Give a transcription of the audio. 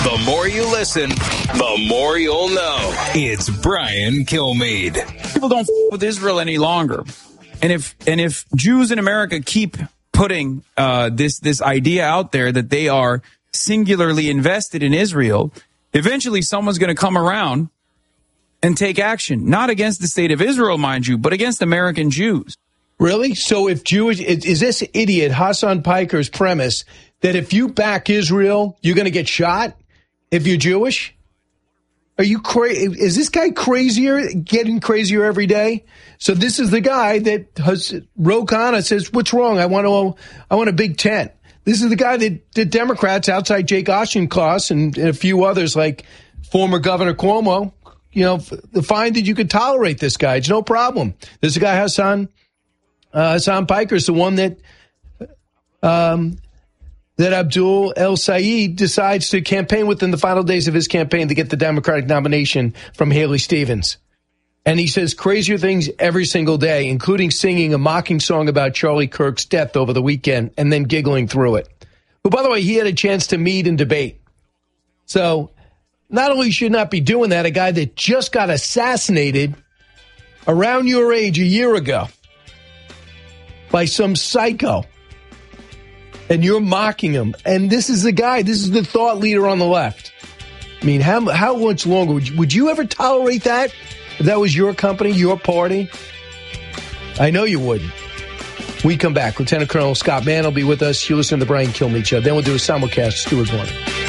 The more you listen, the more you'll know. It's Brian Kilmeade. People don't with Israel any longer. And if Jews in America keep putting this idea out there that they are singularly invested in Israel, eventually someone's going to come around and take action, not against the state of Israel, mind you, but against American Jews. Really? So if Jewish, is this idiot Hassan Piker's premise that if you back Israel, you're going to get shot if you're Jewish? Are you crazy? Is this guy crazier, getting crazier every day? So this is the guy that Ro Khanna says, what's wrong? I want a big tent. This is the guy that the Democrats outside Jake Auchincloss and a few others like former Governor Cuomo, find that you could tolerate this guy. It's no problem. There's a guy, Hassan Piker, is the one that Abdul El Sayed decides to campaign within the final days of his campaign to get the Democratic nomination from Haley Stevens. And he says crazier things every single day, including singing a mocking song about Charlie Kirk's death over the weekend and then giggling through it. But by the way, he had a chance to meet and debate. So not only should not be doing that, a guy that just got assassinated around your age a year ago by some psycho, and you're mocking him. And this is the guy, this is the thought leader on the left. I mean, how much longer? Would you ever tolerate that if that was your company, your party? I know you wouldn't. We come back. Lieutenant Colonel Scott Mann will be with us. You listen to the Brian Kilmeade Show. Then we'll do a simulcast, Stuart Gordon.